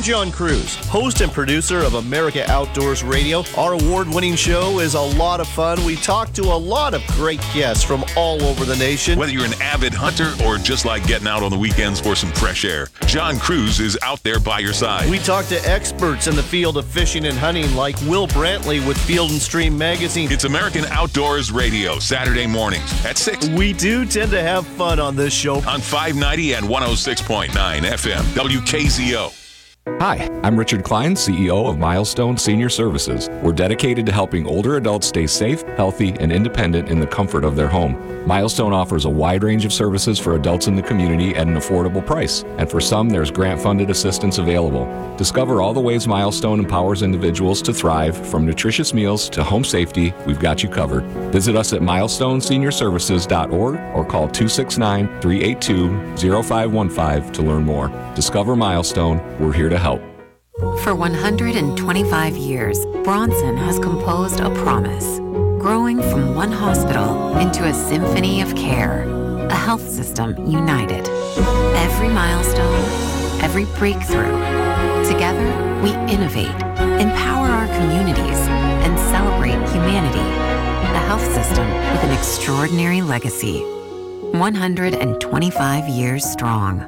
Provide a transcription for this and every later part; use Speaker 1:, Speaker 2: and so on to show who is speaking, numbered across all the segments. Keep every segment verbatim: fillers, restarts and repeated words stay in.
Speaker 1: John Cruz, host and producer of America Outdoors Radio. Our award-winning show is a lot of fun. We talk to a lot of great guests from all over the nation.
Speaker 2: Whether you're an avid hunter or just like getting out on the weekends for some fresh air, John Cruz is out there by your side.
Speaker 1: We talk to experts in the field of fishing and hunting like Will Brantley with Field and Stream Magazine.
Speaker 2: It's American Outdoors Radio, Saturday mornings at six.
Speaker 1: We do tend to have fun on this show.
Speaker 2: On five ninety and one oh six point nine F M, W K Z O.
Speaker 3: Hi, I'm Richard Klein, C E O of Milestone Senior Services. We're dedicated to helping older adults stay safe, healthy, and independent in the comfort of their home. Milestone offers a wide range of services for adults in the community at an affordable price, and for some, there's grant-funded assistance available. Discover all the ways Milestone empowers individuals to thrive, from nutritious meals to home safety. We've got you covered. Visit us at milestone senior services dot org or call two six nine, three eight two, zero five one five to learn more. Discover Milestone. We're here to help.
Speaker 4: For one hundred twenty-five years, Bronson has composed a promise, growing from one hospital into a symphony of care, a health system united. Every milestone, every breakthrough, together we innovate, empower our communities, and celebrate humanity. A health system with an extraordinary legacy. one hundred twenty-five years strong.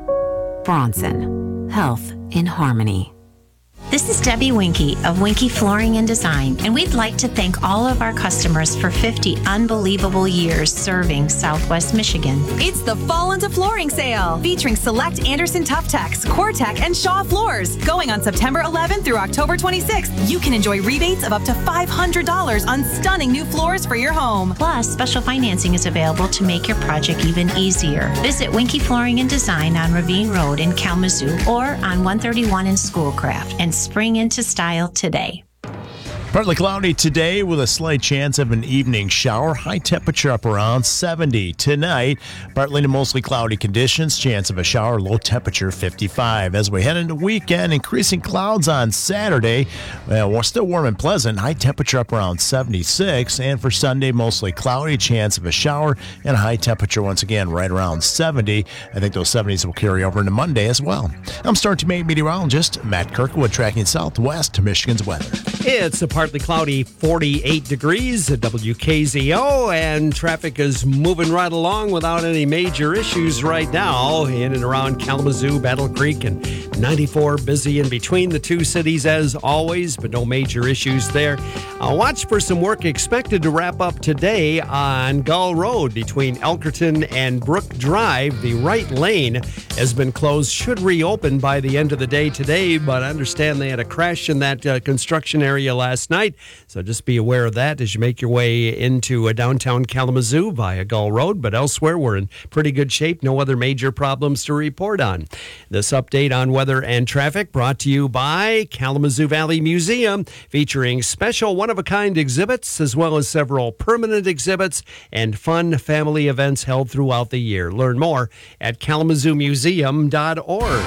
Speaker 4: Bronson, health in harmony.
Speaker 5: This is Debbie Winkie of Winkie Flooring and Design, and we'd like to thank all of our customers for fifty unbelievable years serving Southwest Michigan.
Speaker 6: It's the Fall into Flooring sale, featuring select Anderson Tuftex, Cortec, and Shaw floors. Going on September eleventh through October twenty-sixth, you can enjoy rebates of up to five hundred dollars on stunning new floors for your home.
Speaker 5: Plus, special financing is available to make your project even easier. Visit Winkie Flooring and Design on Ravine Road in Kalamazoo or on one thirty-one in Schoolcraft, and spring into style today.
Speaker 7: Partly cloudy today with a slight chance of an evening shower. High temperature up around seventy. Tonight, partly to mostly cloudy conditions. Chance of a shower. Low temperature fifty-five. As we head into weekend, increasing clouds on Saturday. Well, we're still warm and pleasant. High temperature up around seventy-six. And for Sunday, mostly cloudy. Chance of a shower and a high temperature once again right around seventy. I think those seventies will carry over into Monday as well. I'm Star two meteorologist Matt Kirkwood, tracking southwest to Michigan's weather.
Speaker 8: It's a partly cloudy forty-eight degrees at W K Z O, and traffic is moving right along without any major issues right now in and around Kalamazoo, Battle Creek, and ninety-four busy in between the two cities as always, but no major issues there. Uh, watch for some work expected to wrap up today on Gull Road between Elkerton and Brook Drive. The right lane has been closed, should reopen by the end of the day today, but I understand they had a crash in that uh, construction area last night, so just be aware of that as you make your way into uh, downtown Kalamazoo via Gull Road, but elsewhere we're in pretty good shape. No other major problems to report on. This update on weather and traffic brought to you by Kalamazoo Valley Museum, featuring special one-of-a-kind exhibits as well as several permanent exhibits and fun family events held throughout the year. Learn more at kalamazoo museum dot org.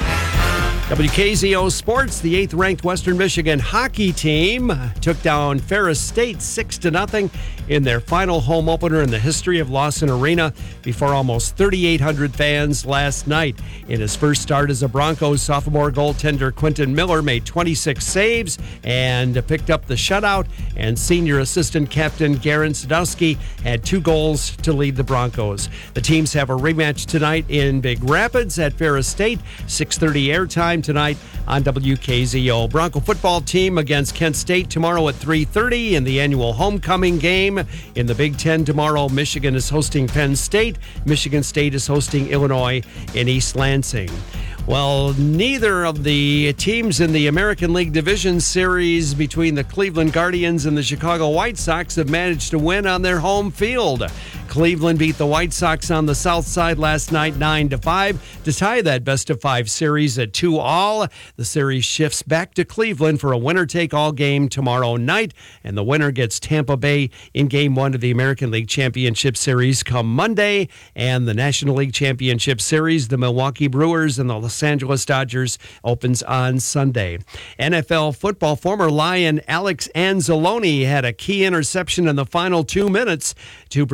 Speaker 8: W K Z O Sports, the eighth-ranked Western Michigan hockey team took down Ferris State six to nothing in their final home opener in the history of Lawson Arena before almost thirty-eight hundred fans last night. In his first start as a Broncos, sophomore goaltender Quentin Miller made twenty-six saves and picked up the shutout, and senior assistant captain Garen Sadowski had two goals to lead the Broncos. The teams have a rematch tonight in Big Rapids at Ferris State, six thirty airtime tonight on W K Z O. Bronco football team against Kent State tomorrow at three thirty in the annual homecoming game. In the Big Ten tomorrow, Michigan is hosting Penn State. Michigan State is hosting Illinois in East Lansing. Well, neither of the teams in the American League Division Series between the Cleveland Guardians and the Chicago White Sox have managed to win on their home field. Cleveland beat the White Sox on the south side last night nine to five to tie that best-of-five series at two all. The series shifts back to Cleveland for a winner-take-all game tomorrow night, and the winner gets Tampa Bay in Game one of the American League Championship Series come Monday, and the National League Championship Series, the Milwaukee Brewers and the Los Angeles Dodgers, opens on Sunday. N F L football, former Lion Alex Anzalone had a key interception in the final two minutes to preserve the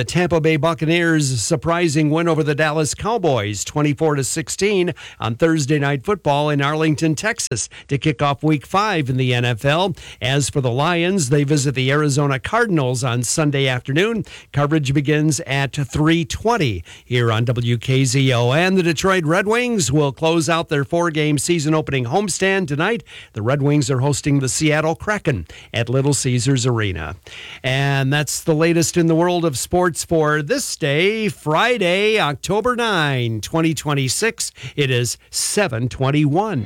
Speaker 8: Tampa Bay Buccaneers' surprising win over the Dallas Cowboys, twenty-four to sixteen, on Thursday Night Football in Arlington, Texas, to kick off Week five in the N F L. As for the Lions, they visit the Arizona Cardinals on Sunday afternoon. Coverage begins at three twenty here on W K Z O. And the Detroit Red Wings will close out their four-game season-opening homestand tonight. The Red Wings are hosting the Seattle Kraken at Little Caesars Arena. And that's the latest in the world of sports for this day, Friday, October ninth, twenty twenty-six. It is seven twenty-one.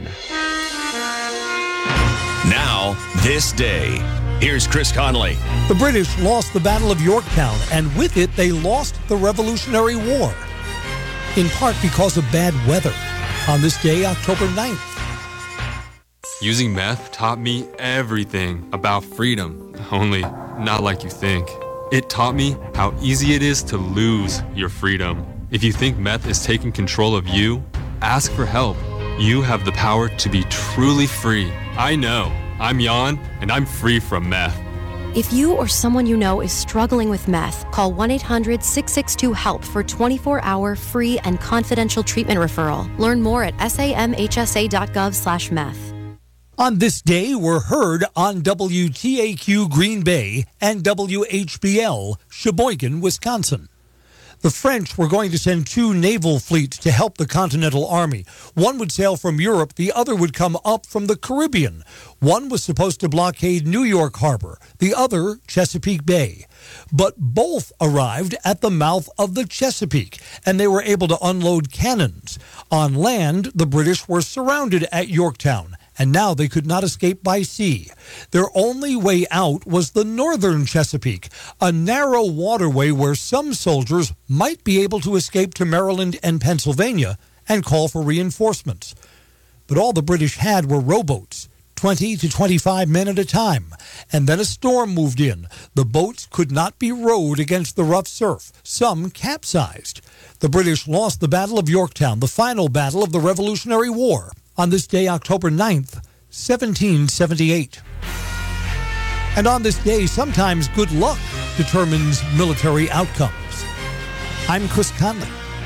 Speaker 9: Now, this day. Here's Chris Conley.
Speaker 10: The British lost the Battle of Yorktown, and with it, they lost the Revolutionary War, in part because of bad weather. On this day, October ninth.
Speaker 11: Using meth taught me everything about freedom, only not like you think. It taught me how easy it is to lose your freedom. If you think meth is taking control of you, ask for help. You have the power to be truly free. I know. I'm Jan, and I'm free from meth.
Speaker 12: If you or someone you know is struggling with meth, call one eight hundred six six two HELP for twenty-four hour free and confidential treatment referral. Learn more at samhsa.gov slash meth.
Speaker 10: On this day, we're heard on W T A Q Green Bay and W H B L Sheboygan, Wisconsin. The French were going to send two naval fleets to help the Continental Army. One would sail from Europe, the other would come up from the Caribbean. One was supposed to blockade New York Harbor, the other Chesapeake Bay. But both arrived at the mouth of the Chesapeake, and they were able to unload cannons. On land, the British were surrounded at Yorktown, and now they could not escape by sea. Their only way out was the northern Chesapeake, a narrow waterway where some soldiers might be able to escape to Maryland and Pennsylvania and call for reinforcements. But all the British had were rowboats, twenty to twenty-five men at a time, and then a storm moved in. The boats could not be rowed against the rough surf. Some capsized. The British lost the Battle of Yorktown, the final battle of the Revolutionary War, on this day, October ninth, seventeen seventy-eight. And on this day, sometimes good luck determines military outcomes. I'm Chris Conley.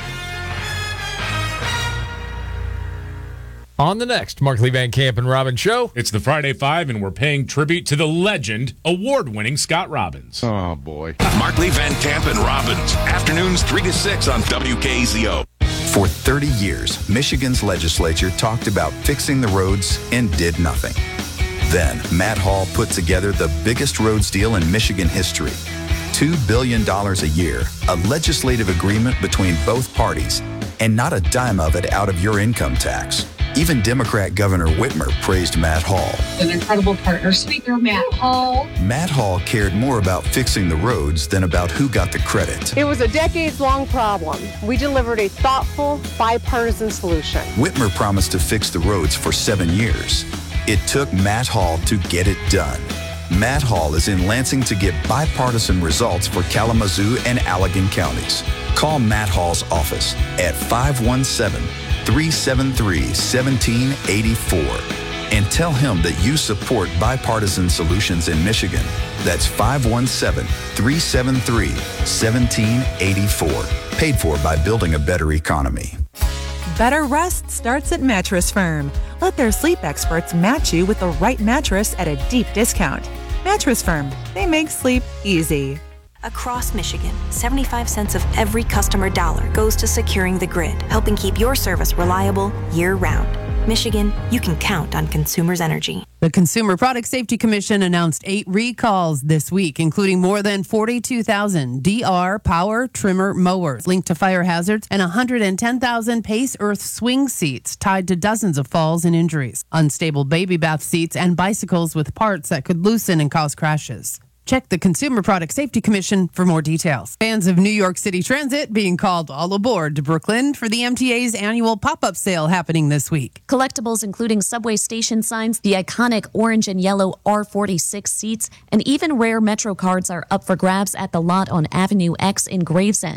Speaker 13: On the next Markley Van Camp and Robbins show,
Speaker 14: it's the Friday Five, and we're paying tribute to the legend, award-winning Scott Robbins.
Speaker 2: Oh, boy. Markley Van Camp and Robbins, afternoons three to six on W K Z O.
Speaker 15: For thirty years, Michigan's legislature talked about fixing the roads and did nothing. Then, Matt Hall put together the biggest roads deal in Michigan history. two billion dollars a year, a legislative agreement between both parties, and not a dime of it out of your income tax. Even Democrat Governor Whitmer praised Matt Hall.
Speaker 16: An incredible partner, Speaker Matt Hall.
Speaker 15: Matt Hall cared more about fixing the roads than about who got the credit.
Speaker 17: It was a decades-long problem. We delivered a thoughtful, bipartisan solution.
Speaker 15: Whitmer promised to fix the roads for seven years. It took Matt Hall to get it done. Matt Hall is in Lansing to get bipartisan results for Kalamazoo and Allegan counties. Call Matt Hall's office at five one seven, three seven three, one seven eight four and tell him that you support bipartisan solutions in Michigan. That's five one seven, three seven three, one seven eight four. Paid for by Building a Better Economy.
Speaker 6: Better rest starts at Mattress Firm. Let their sleep experts match you with the right mattress at a deep discount. Mattress Firm, they make sleep easy.
Speaker 18: Across Michigan, seventy-five cents of every customer dollar goes to securing the grid, helping keep your service reliable year-round. Michigan, you can count on Consumers Energy.
Speaker 19: The Consumer Product Safety Commission announced eight recalls this week, including more than forty-two thousand D R power trimmer mowers linked to fire hazards and one hundred ten thousand Pace Earth swing seats tied to dozens of falls and injuries, unstable baby bath seats, and bicycles with parts that could loosen and cause crashes. Check the Consumer Product Safety Commission for more details. Fans of New York City Transit being called all aboard to Brooklyn for the M T A's annual pop-up sale happening this week.
Speaker 20: Collectibles including subway station signs, the iconic orange and yellow R forty-six seats, and even rare Metro cards are up for grabs at the lot on Avenue X in Gravesend.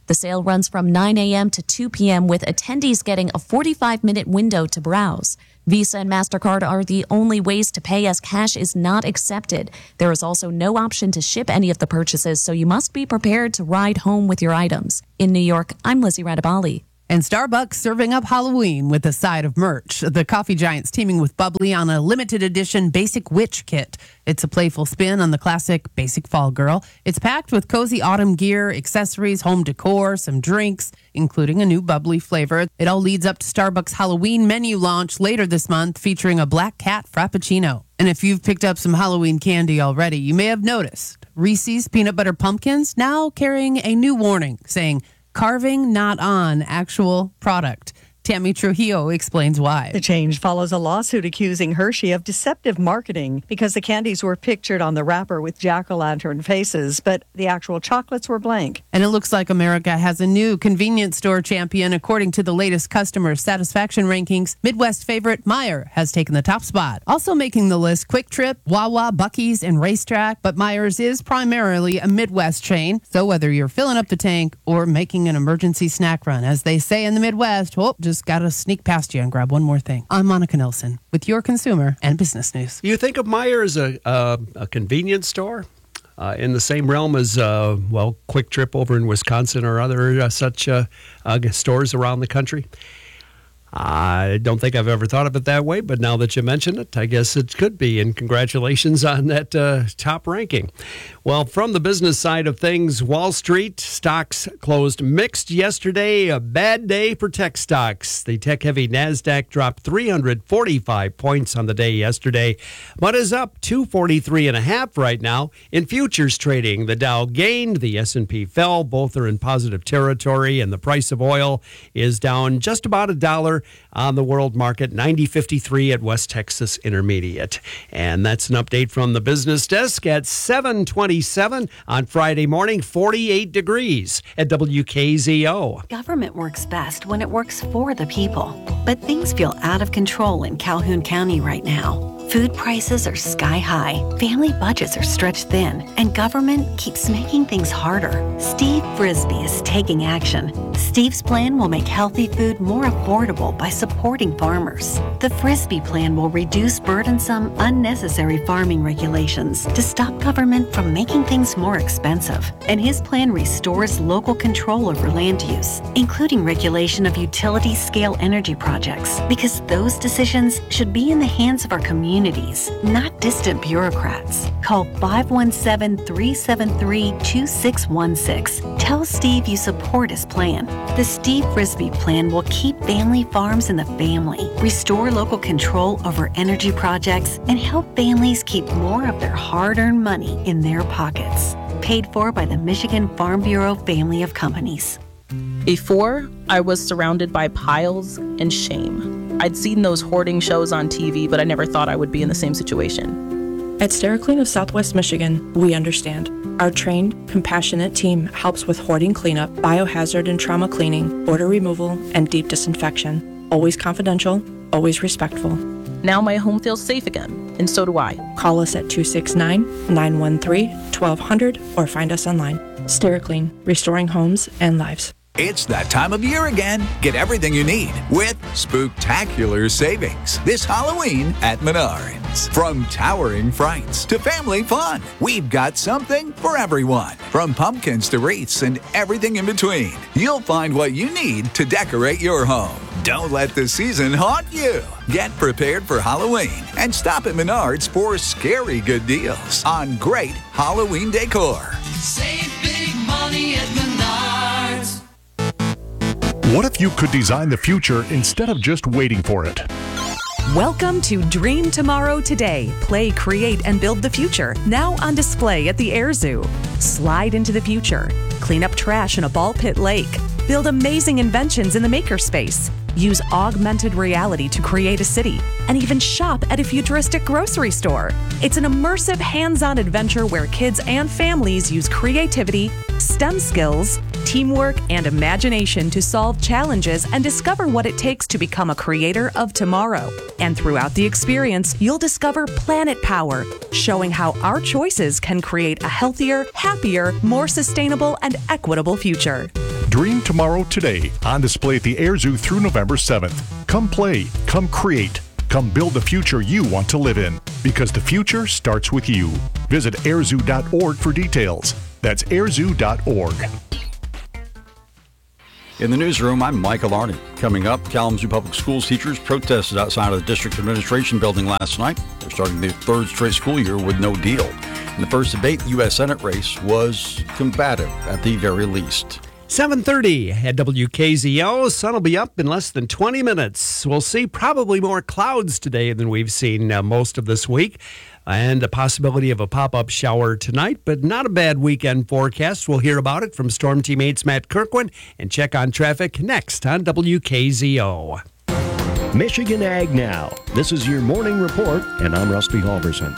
Speaker 20: The sale runs from nine a.m. to two p.m. with attendees getting a forty-five minute window to browse. Visa and MasterCard are the only ways to pay as cash is not accepted. There is also no option to ship any of the purchases, so you must be prepared to ride home with your items. In New York, I'm Lizzie Radabali.
Speaker 19: And Starbucks serving up Halloween with a side of merch. The coffee giant's teaming with Bubbly on a limited edition Basic Witch kit. It's a playful spin on the classic Basic Fall Girl. It's packed with cozy autumn gear, accessories, home decor, some drinks, including a new bubbly flavor. It all leads up to Starbucks' Halloween menu launch later this month, featuring a Black Cat Frappuccino. And if you've picked up some Halloween candy already, you may have noticed Reese's Peanut Butter Pumpkins now carrying a new warning saying, carving not on actual product. Tammy Trujillo explains why.
Speaker 21: The change follows a lawsuit accusing Hershey of deceptive marketing because the candies were pictured on the wrapper with jack-o'-lantern faces, but the actual chocolates were blank.
Speaker 19: And it looks like America has a new convenience store champion. According to the latest customer satisfaction rankings, Midwest favorite Meijer has taken the top spot. Also making the list, Quick Trip, Wawa, Buc-ee's, and Racetrack. But Meijer's is primarily a Midwest chain, so whether you're filling up the tank or making an emergency snack run, as they say in the Midwest, oh, just got to sneak past you and grab one more thing. I'm Monica Nelson with your consumer and business news.
Speaker 8: You think of Meijer as a, uh, a convenience store uh, in the same realm as, uh, well, Quick Trip over in Wisconsin or other uh, such uh, uh, stores around the country? I don't think I've ever thought of it that way, but now that you mention it, I guess it could be. And congratulations on that uh, top ranking. Well, from the business side of things, Wall Street stocks closed mixed yesterday. A bad day for tech stocks. The tech-heavy NASDAQ dropped three hundred forty-five points on the day yesterday, but is up two forty-three and a half right now. In futures trading, the Dow gained, the S and P fell. Both are in positive territory, and the price of oil is down just about a dollar on the world market, ninety fifty-three at West Texas Intermediate. And that's an update from the business desk at seven twenty-seven on Friday morning, forty-eight degrees at W K Z O.
Speaker 22: Government works best when it works for the people. But things feel out of control in Calhoun County right now. Food prices are sky high, family budgets are stretched thin, and government keeps making things harder. Steve Frisbee is taking action. Steve's plan will make healthy food more affordable by supporting farmers. The Frisbee plan will reduce burdensome, unnecessary farming regulations to stop government from making things more expensive. And his plan restores local control over land use, including regulation of utility-scale energy projects, because those decisions should be in the hands of our community. Not distant bureaucrats. Call five one seven, three seven three, two six one six. Tell Steve you support his plan. The Steve Frisbee plan will keep family farms in the family, restore local control over energy projects, and help families keep more of their hard-earned money in their pockets. Paid for by the Michigan Farm Bureau family of companies.
Speaker 23: Before, I was surrounded by piles and shame. I'd seen those hoarding shows on T V, but I never thought I would be in the same situation.
Speaker 24: At SteriClean of Southwest Michigan, we understand. Our trained, compassionate team helps with hoarding cleanup, biohazard and trauma cleaning, odor removal, and deep disinfection. Always confidential, always respectful.
Speaker 23: Now my home feels safe again, and so do I.
Speaker 24: Call us at two six nine, nine one three, one two zero zero or find us online. SteriClean, restoring homes and lives.
Speaker 25: It's that time of year again. Get everything you need with spooktacular savings this Halloween at Menards. From towering frights to family fun, we've got something for everyone. From pumpkins to wreaths and everything in between, you'll find what you need to decorate your home. Don't let the season haunt you. Get prepared for Halloween and stop at Menards for scary good deals on great Halloween decor.
Speaker 26: Save big money at Menards.
Speaker 27: What if you could design the future instead of just waiting for it?
Speaker 28: Welcome to Dream Tomorrow Today. Play, create, and build the future. Now on display at the Air Zoo. Slide into the future. Clean up trash in a ball pit lake. Build amazing inventions in the makerspace. Use augmented reality to create a city. And even shop at a futuristic grocery store. It's an immersive, hands-on adventure where kids and families use creativity, STEM skills, teamwork, and imagination to solve challenges and discover what it takes to become a creator of tomorrow. And throughout the experience, you'll discover Planet Power, showing how our choices can create a healthier, happier, more sustainable, and equitable future.
Speaker 27: Dream Tomorrow Today, on display at the Air Zoo through November seventh. Come play, come create, come build the future you want to live in, because the future starts with you. Visit air zoo dot org for details. That's air zoo dot org.
Speaker 1: In the newsroom, I'm Michael Arney. Coming up, Kalamazoo Public Schools teachers protested outside of the district administration building last night. They're starting their third straight school year with no deal. In the first debate, the U S Senate race was combative at the very least.
Speaker 8: seven thirty at W K Z O. Sun will be up in less than twenty minutes. We'll see probably more clouds today than we've seen uh, most of this week, and a possibility of a pop-up shower tonight, but not a bad weekend forecast. We'll hear about it from Storm Teammates Matt Kirkland and check on traffic next on W K Z O.
Speaker 3: Michigan Ag Now. This is your morning report, and I'm Rusty Halverson.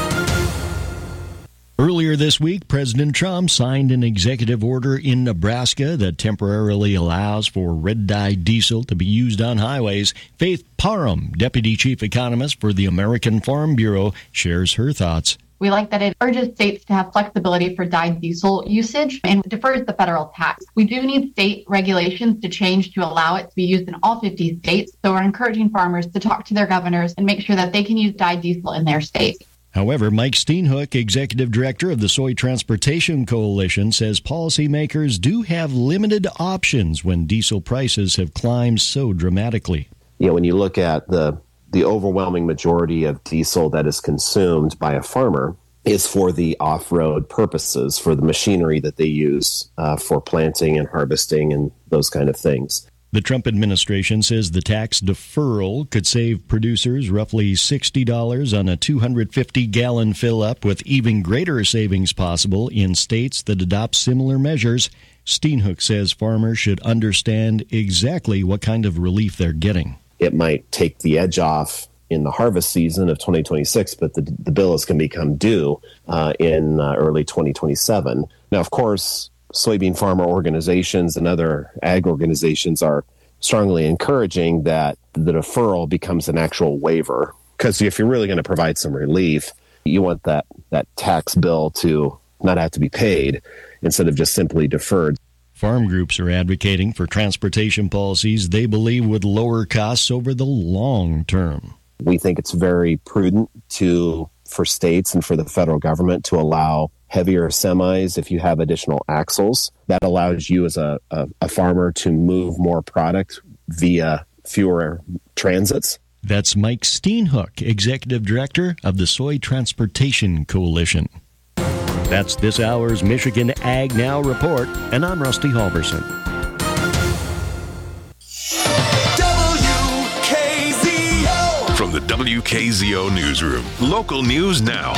Speaker 3: Earlier this week, President Trump signed an executive order in Nebraska that temporarily allows for red-dye diesel to be used on highways. Faith Parham, Deputy Chief Economist for the American Farm Bureau, shares her thoughts.
Speaker 4: We like that it urges states to have flexibility for dyed diesel usage and defers the federal tax. We do need state regulations to change to allow it to be used in all fifty states, so we're encouraging farmers to talk to their governors and make sure that they can use dyed diesel in their state.
Speaker 3: However, Mike Steenhoek, Executive Director of the Soy Transportation Coalition, says policymakers do have limited options when diesel prices have climbed so dramatically.
Speaker 5: You know, when you look at the the overwhelming majority of diesel that is consumed by a farmer is for the off-road purposes, for the machinery that they use uh, for planting and harvesting and those kind of things.
Speaker 3: The Trump administration says the tax deferral could save producers roughly sixty dollars on a two hundred fifty gallon fill-up, with even greater savings possible in states that adopt similar measures. Steenhoek says farmers should understand exactly what kind of relief they're getting.
Speaker 5: It might take the edge off in the harvest season of twenty twenty-six, but the, the bill is going to become due uh, in uh, early twenty twenty-seven. Now, of course, soybean farmer organizations and other ag organizations are strongly encouraging that the deferral becomes an actual waiver, because if you're really going to provide some relief, you want that, that tax bill to not have to be paid instead of just simply deferred.
Speaker 3: Farm groups are advocating for transportation policies they believe would lower costs over the long term.
Speaker 5: We think it's very prudent to for states and for the federal government to allow heavier semis if you have additional axles. That allows you as a, a, a farmer to move more product via fewer transits.
Speaker 3: That's Mike Steenhoek, Executive Director of the Soy Transportation Coalition. That's this hour's Michigan Ag Now report, and I'm Rusty Halverson.
Speaker 2: W K Z O. From the W K Z O newsroom, local news now.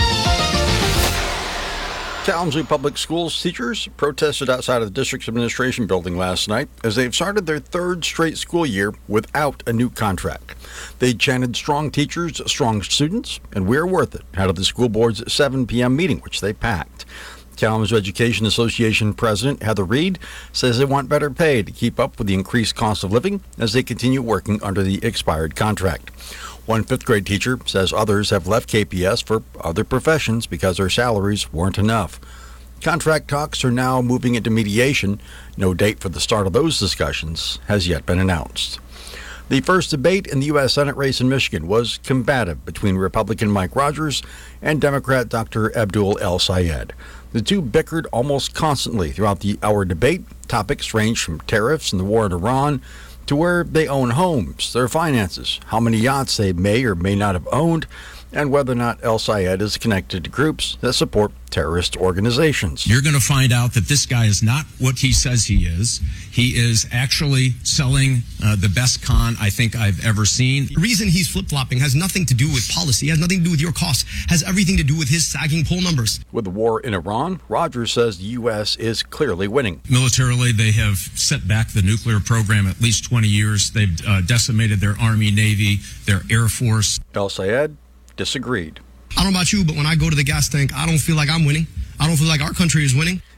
Speaker 1: Kalamazoo Public Schools teachers protested outside of the district's administration building last night as they've started their third straight school year without a new contract. They chanted strong teachers, strong students, and we're worth it out of the school board's seven p.m. meeting, which they packed. Kalamazoo Education Association President Heather Reed says they want better pay to keep up with the increased cost of living as they continue working under the expired contract. One fifth grade teacher says others have left K P S for other professions because their salaries weren't enough. Contract talks are now moving into mediation. No date for the start of those discussions has yet been announced. The first debate in the U S Senate race in Michigan was combative between Republican Mike Rogers and Democrat Doctor Abdul El-Sayed. The two bickered almost constantly throughout the hour debate. Topics ranged from tariffs and the war in Iran to where they own homes, their finances, how many yachts they may or may not have owned, and whether or not El-Sayed is connected to groups that support terrorist organizations.
Speaker 7: You're going to find out that this guy is not what he says he is. He is actually selling uh, the best con I think I've ever seen.
Speaker 9: The reason he's flip-flopping has nothing to do with policy, has nothing to do with your costs, has everything to do with his sagging poll numbers.
Speaker 1: With the war in Iran, Rogers says the U S is clearly winning.
Speaker 7: Militarily, they have set back the nuclear program at least twenty years. They've uh, decimated their Army, Navy, their Air Force.
Speaker 1: El-Sayed disagreed.
Speaker 9: I don't know about you, but when I go to the gas tank, I don't feel like I'm winning. I don't feel like our country is winning.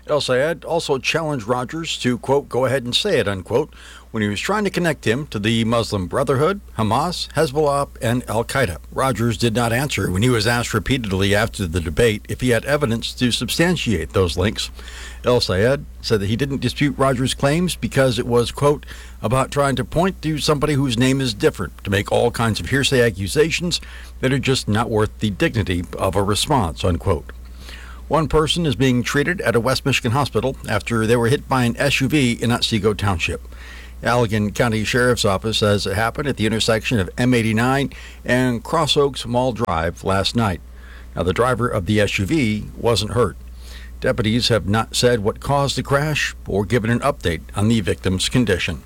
Speaker 1: El Sayed also challenged Rogers to, quote, go ahead and say it, unquote, when he was trying to connect him to the Muslim Brotherhood, Hamas, Hezbollah, and Al-Qaeda. Rogers did not answer when he was asked repeatedly after the debate if he had evidence to substantiate those links. El Sayed said that he didn't dispute Rogers' claims because it was, quote, about trying to point to somebody whose name is different to make all kinds of hearsay accusations that are just not worth the dignity of a response, unquote. One person is being treated at a West Michigan hospital after they were hit by an S U V in Otsego Township. Allegan County Sheriff's Office says it happened at the intersection of M eighty-nine and Cross Oaks Mall Drive last night. Now, the driver of the S U V wasn't hurt. Deputies have not said what caused the crash or given an update on the victim's condition.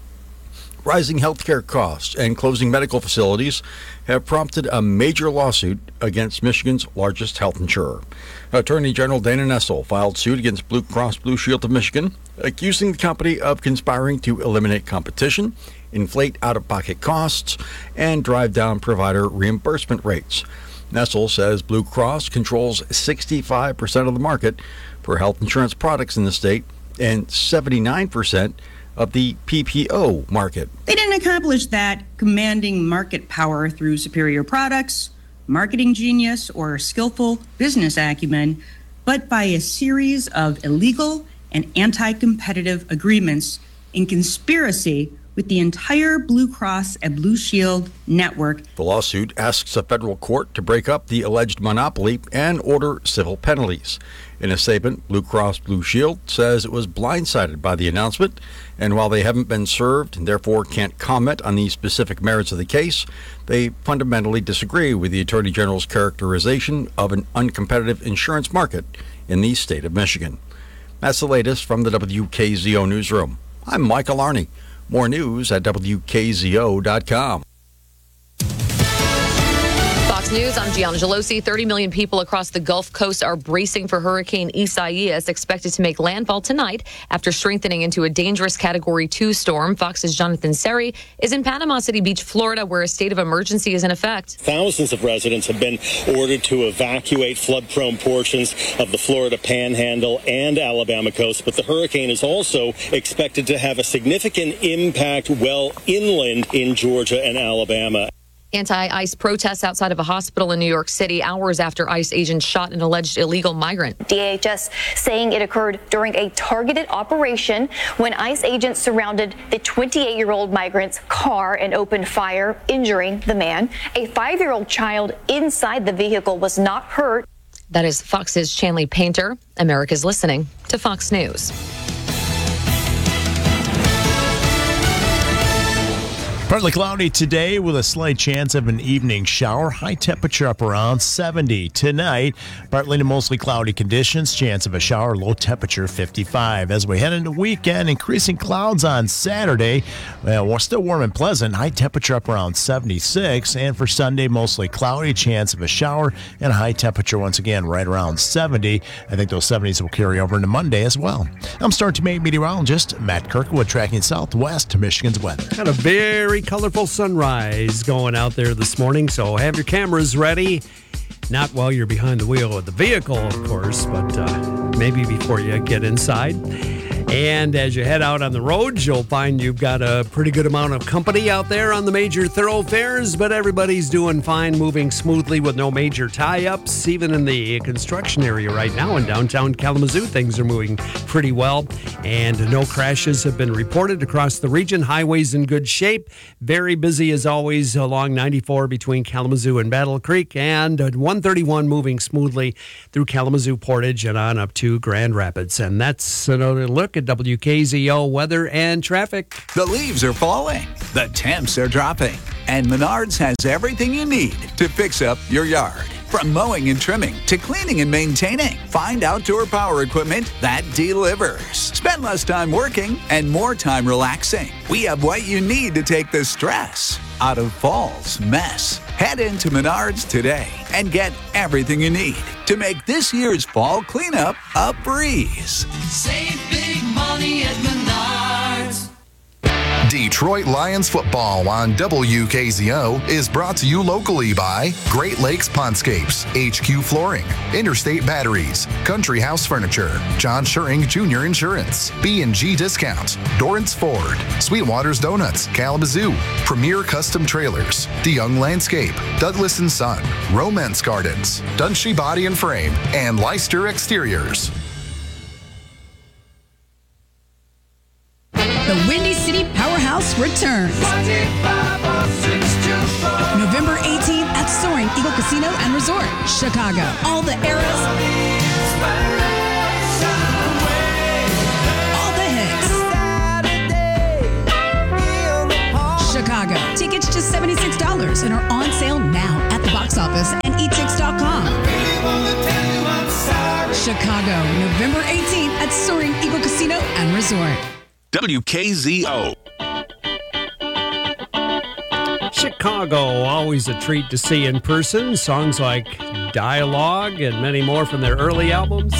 Speaker 1: Rising healthcare costs and closing medical facilities have prompted a major lawsuit against Michigan's largest health insurer. Attorney General Dana Nessel filed suit against Blue Cross Blue Shield of Michigan, accusing the company of conspiring to eliminate competition, inflate out-of-pocket costs, and drive down provider reimbursement rates. Nessel says Blue Cross controls sixty-five percent of the market for health insurance products in the state and seventy-nine percent of the P P O market.
Speaker 10: They didn't accomplish that commanding market power through superior products, marketing genius, or skillful business acumen, but by a series of illegal and anti-competitive agreements in conspiracy with the entire Blue Cross and Blue Shield network.
Speaker 1: The lawsuit asks a federal court to break up the alleged monopoly and order civil penalties. In a statement, Blue Cross Blue Shield says it was blindsided by the announcement, and while they haven't been served and therefore can't comment on the specific merits of the case, they fundamentally disagree with the Attorney General's characterization of an uncompetitive insurance market in the state of Michigan. That's the latest from the W K Z O Newsroom. I'm Michael Arney. More news at W K Z O dot com.
Speaker 11: Fox News, I'm Gianna Gelosi. thirty million people across the Gulf Coast are bracing for Hurricane Isaias, expected to make landfall tonight after strengthening into a dangerous Category two storm. Fox's Jonathan Seri is in Panama City Beach, Florida, where a state of emergency is in effect.
Speaker 12: Thousands of residents have been ordered to evacuate flood-prone portions of the Florida Panhandle and Alabama coast, but the hurricane is also expected to have a significant impact well inland in Georgia and Alabama.
Speaker 11: Anti-ICE protests outside of a hospital in New York City hours after ICE agents shot an alleged illegal migrant.
Speaker 13: D H S saying it occurred during a targeted operation when ICE agents surrounded the twenty-eight-year-old migrant's car and opened fire, injuring the man. A five-year-old child inside the vehicle was not hurt.
Speaker 11: That is Fox's Chanley Painter. America's listening to Fox News.
Speaker 14: Partly cloudy today with a slight chance of an evening shower. High temperature up around seventy. Tonight, partly to mostly cloudy conditions. Chance of a shower. Low temperature fifty-five. As we head into weekend, increasing clouds on Saturday. Well, we're still warm and pleasant. High temperature up around seventy-six. And for Sunday, mostly cloudy. Chance of a shower and a high temperature once again right around seventy. I think those seventies will carry over into Monday as well. I'm Star two meteorologist Matt Kirkwood tracking southwest to Michigan's weather.
Speaker 8: Got a very colorful sunrise going out there this morning, so have your cameras ready. Not while you're behind the wheel of the vehicle, of course, but uh, maybe before you get inside. And as you head out on the roads, you'll find you've got a pretty good amount of company out there on the major thoroughfares, but everybody's doing fine, moving smoothly with no major tie-ups. Even in the construction area right now in downtown Kalamazoo, things are moving pretty well, and no crashes have been reported across the region. Highways in good shape. Very busy as always along ninety-four between Kalamazoo and Battle Creek, and one thirty-one moving smoothly through Kalamazoo Portage and on up to Grand Rapids. And that's another look at W K Z O weather and traffic.
Speaker 25: The leaves are falling, the temps are dropping, and Menards has everything you need to fix up your yard. From mowing and trimming to cleaning and maintaining, find outdoor power equipment that delivers. Spend less time working and more time relaxing. We have what you need to take the stress out of fall's mess. Head into Menards today and get everything you need to make this year's fall cleanup a breeze.
Speaker 26: Save big money at Menards.
Speaker 6: Detroit Lions football on W K Z O is brought to you locally by Great Lakes Pondscapes, H Q Flooring, Interstate Batteries, Country House Furniture, John Schuring Junior Insurance, B and G Discount, Dorrance Ford, Sweetwater's Donuts, Kalamazoo, Premier Custom Trailers, DeYoung Landscape, Douglas and Son, Romance Gardens, Dunshee Body and Frame, and Leicester Exteriors.
Speaker 15: The Windy City Powerhouse returns. November eighteenth at Soaring Eagle Casino and Resort, Chicago. All the eras, all the hits. Chicago. Tickets just seventy-six dollars and are on sale now at the box office and e tix dot com. Chicago, November eighteenth at Soaring Eagle Casino and Resort.
Speaker 2: W K Z O.
Speaker 8: Chicago, always a treat to see in person. Songs like Dialogue and many more from their early albums.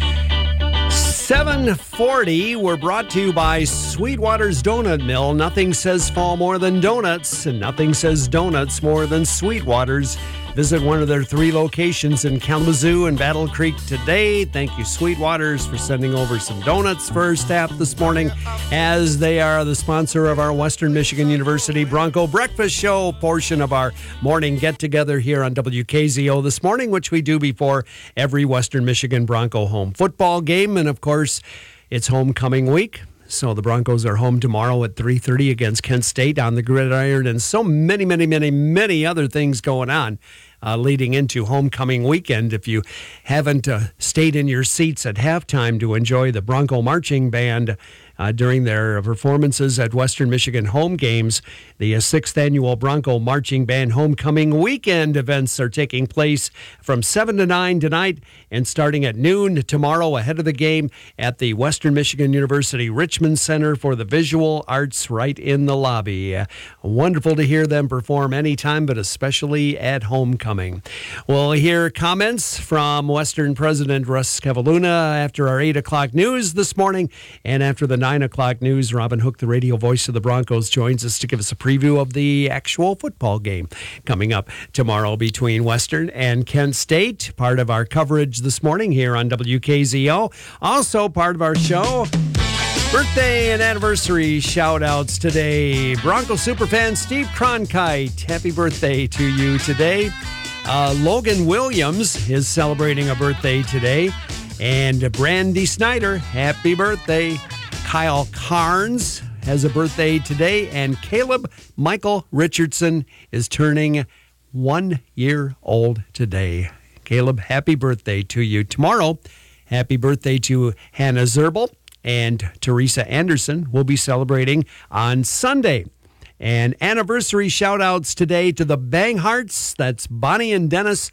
Speaker 8: seven forty were brought to you by Sweetwater's Donut Mill. Nothing says fall more than donuts, and nothing says donuts more than Sweetwater's. Visit one of their three locations in Kalamazoo and Battle Creek today. Thank you, Sweetwater's, for sending over some donuts for our staff this morning, as they are the sponsor of our Western Michigan University Bronco Breakfast Show portion of our morning get-together here on W K Z O this morning, which we do before every Western Michigan Bronco home football game. And, of course, it's homecoming week. So the Broncos are home tomorrow at three thirty against Kent State on the gridiron, and so many, many, many, many other things going on uh, leading into homecoming weekend. If you haven't uh, stayed in your seats at halftime to enjoy the Bronco Marching Band uh, during their performances at Western Michigan home games, the uh, sixth annual Bronco Marching Band Homecoming Weekend events are taking place from seven to nine tonight and starting at noon tomorrow ahead of the game at the Western Michigan University Richmond Center for the Visual Arts right in the lobby. Uh, wonderful to hear them perform anytime, but especially at homecoming. We'll hear comments from Western President Russ Cavalluna after our eight o'clock news this morning, and after the nine o'clock news, Robin Hook, the radio voice of the Broncos, joins us to give us a preview of the actual football game coming up tomorrow between Western and Kent State. Part of our coverage this morning here on W K Z O. Also part of our show, birthday and anniversary shout-outs today. Bronco superfan Steve Cronkite, happy birthday to you today. Uh, Logan Williams is celebrating a birthday today. And Brandy Snyder, happy birthday. Kyle Carnes has a birthday today. And Caleb Michael Richardson is turning one year old today. Caleb, happy birthday to you. Tomorrow, happy birthday to Hannah Zerbel. And Teresa Anderson will be celebrating on Sunday. And anniversary shout-outs today to the Bangharts. That's Bonnie and Dennis,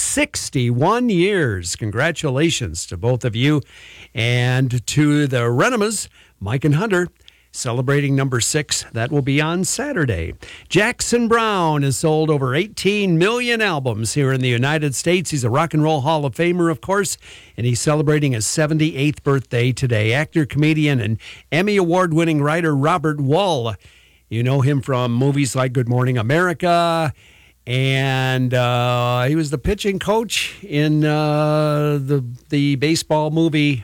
Speaker 8: sixty-one years. Congratulations to both of you. And to the Renemas, Mike and Hunter, celebrating number six. That will be on Saturday. Jackson Browne has sold over eighteen million albums here in the United States. He's a Rock and Roll Hall of Famer, of course, and he's celebrating his seventy-eighth birthday today. Actor, comedian, and Emmy Award-winning writer Robert Wuhl. You know him from movies like Good Morning America, and uh, he was the pitching coach in uh, the the baseball movie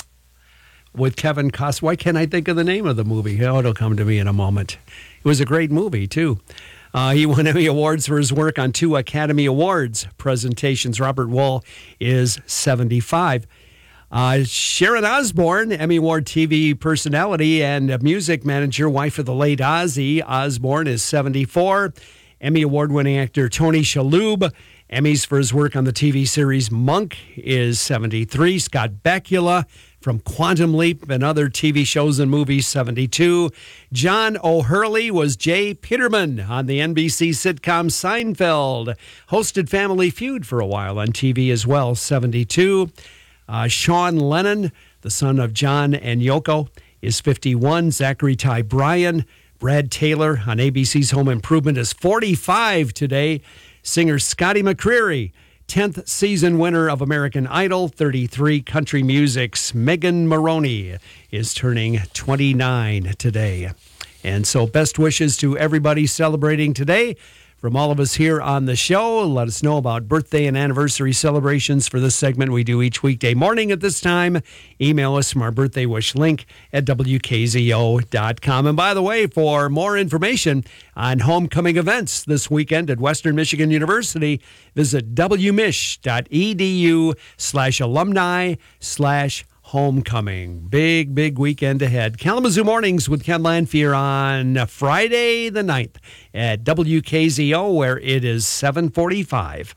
Speaker 8: with Kevin Costner. Why can't I think of the name of the movie? Oh, it'll come to me in a moment. It was a great movie, too. Uh, he won Emmy Awards for his work on two Academy Awards presentations. Robert Wuhl is seventy-five. Uh, Sharon Osbourne, Emmy Award T V personality and music manager, wife of the late Ozzy Osbourne, is seventy-four. Emmy Award-winning actor Tony Shalhoub, Emmys for his work on the T V series Monk, is seventy-three. Scott Bakula from Quantum Leap and other T V shows and movies, seventy-two. John O'Hurley was Jay Peterman on the N B C sitcom Seinfeld. Hosted Family Feud for a while on T V as well, seventy-two. Uh, Sean Lennon, the son of John and Yoko, is fifty-one. Zachary Ty Bryan, Brad Taylor on A B C's Home Improvement is forty-five today. Singer Scotty McCreery, tenth season winner of American Idol, thirty-three. Country music's Megan Maroney is turning twenty-nine today. And so best wishes to everybody celebrating today. From all of us here on the show, let us know about birthday and anniversary celebrations for this segment we do each weekday morning at this time. Email us from our birthday wish link at W K Z O dot com. And by the way, for more information on homecoming events this weekend at Western Michigan University, visit wmich.edu slash alumni slash homecoming. Big, big weekend ahead. Kalamazoo Mornings with Ken Lanfear on Friday the ninth at W K Z O, where it is seven forty-five.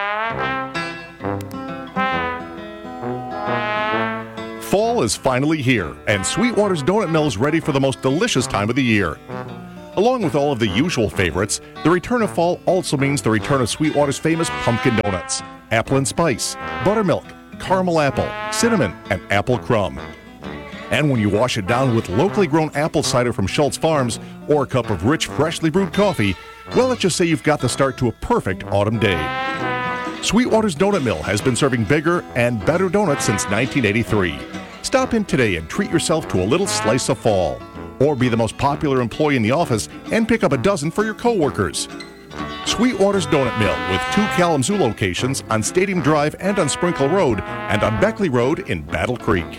Speaker 27: Fall is finally here, and Sweetwater's Donut Mill is ready for the most delicious time of the year. Along with all of the usual favorites, the return of fall also means the return of Sweetwater's famous pumpkin donuts, apple and spice, buttermilk, caramel apple, cinnamon, and apple crumb. And when you wash it down with locally grown apple cider from Schultz Farms or a cup of rich, freshly brewed coffee, well, let's just say you've got the start to a perfect autumn day. Sweetwater's Donut Mill has been serving bigger and better donuts since nineteen eighty-three. Stop in today and treat yourself to a little slice of fall. Or be the most popular employee in the office and pick up a dozen for your coworkers. Sweetwater's Donut Mill with two Kalamazoo locations on Stadium Drive and on Sprinkle Road and on Beckley Road in Battle Creek.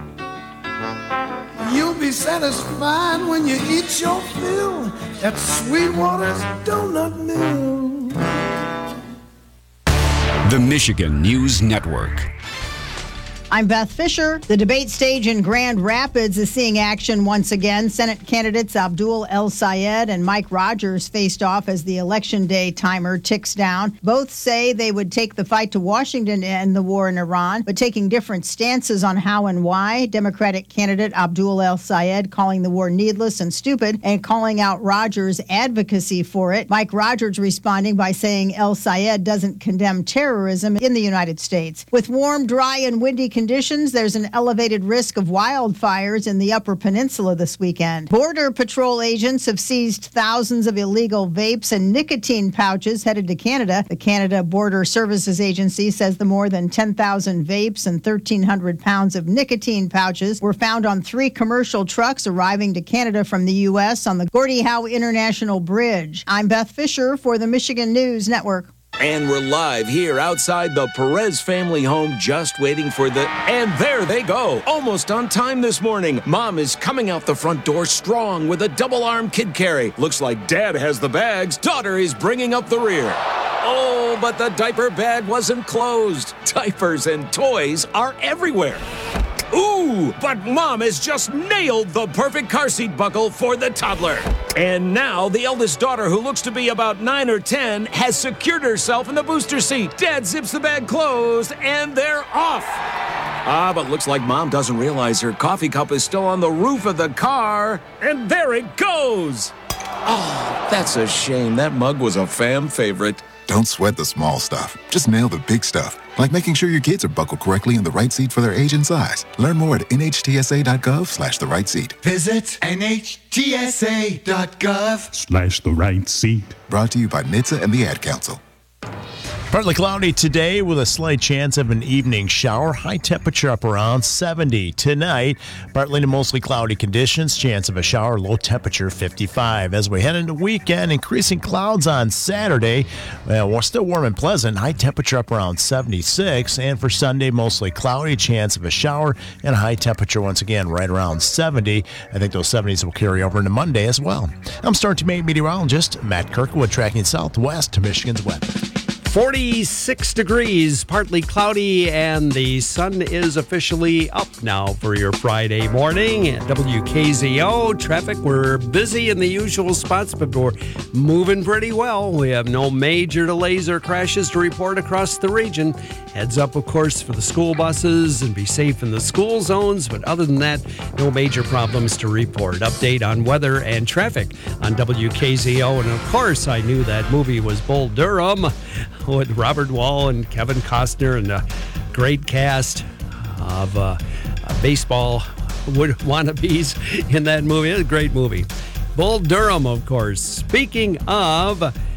Speaker 16: You'll be satisfied when you eat your fill at Sweetwater's Donut Mill.
Speaker 17: The Michigan News Network.
Speaker 18: I'm Beth Fisher. The debate stage in Grand Rapids is seeing action once again. Senate candidates Abdul El-Sayed and Mike Rogers faced off as the election day timer ticks down. Both say they would take the fight to Washington to end the war in Iran, but taking different stances on how and why. Democratic candidate Abdul El-Sayed calling the war needless and stupid and calling out Rogers' advocacy for it. Mike Rogers responding by saying El-Sayed doesn't condemn terrorism in the United States. With warm, dry, and windy conditions, there's an elevated risk of wildfires in the Upper Peninsula this weekend. Border Patrol agents have seized thousands of illegal vapes and nicotine pouches headed to Canada. The Canada Border Services Agency says the more than ten thousand vapes and thirteen hundred pounds of nicotine pouches were found on three commercial trucks arriving to Canada from the U S on the Gordie Howe International Bridge. I'm Beth Fisher for the Michigan News Network.
Speaker 19: And we're live here outside the Perez family home, just waiting for the... And there they go, almost on time this morning. Mom is coming out the front door strong with a double-arm kid carry. Looks like Dad has the bags. Daughter is bringing up the rear. Oh, but the diaper bag wasn't closed. Diapers and toys are everywhere. Ooh, but Mom has just nailed the perfect car seat buckle for the toddler. And now the eldest daughter, who looks to be about nine or ten, has secured herself in the booster seat. Dad zips the bag closed, and they're off. Ah, but looks like Mom doesn't realize her coffee cup is still on the roof of the car. And there it goes. Oh, that's a shame. That mug was a fam favorite.
Speaker 20: Don't sweat the small stuff. Just nail the big stuff, like making sure your kids are buckled correctly in the right seat for their age and size. Learn more at nhtsa.gov slash the right seat.
Speaker 21: Visit nhtsa.gov
Speaker 20: Slash the right seat. Brought to you by N H T S A and the Ad Council.
Speaker 14: Partly cloudy today with a slight chance of an evening shower. High temperature up around seventy. Tonight, partly to mostly cloudy conditions. Chance of a shower. Low temperature fifty-five. As we head into weekend, increasing clouds on Saturday. Well, we're still warm and pleasant. High temperature up around seventy-six. And for Sunday, mostly cloudy. Chance of a shower and a high temperature once again right around seventy. I think those seventies will carry over into Monday as well. I'm Star two meteorologist Matt Kirkwood, tracking southwest to Michigan's weather.
Speaker 8: forty-six degrees, partly cloudy, and the sun is officially up now for your Friday morning at W K Z O. Traffic, we're busy in the usual spots, but we're moving pretty well. We have no major delays or crashes to report across the region. Heads up, of course, for the school buses and be safe in the school zones. But other than that, no major problems to report. Update on weather and traffic on W K Z O. And of course, I knew that movie was Bull Durham with Robert Wall and Kevin Costner and a great cast of uh, baseball wannabes in that movie. It's a great movie. Bull Durham, of course. Speaking of